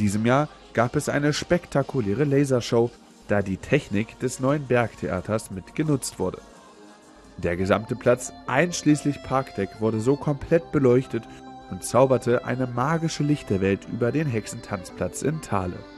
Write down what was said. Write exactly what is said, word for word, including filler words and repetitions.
diesem Jahr gab es eine spektakuläre Lasershow, da die Technik des neuen Bergtheaters mit genutzt wurde. Der gesamte Platz, einschließlich Parkdeck, wurde so komplett beleuchtet und zauberte eine magische Lichterwelt über den Hexentanzplatz in Thale.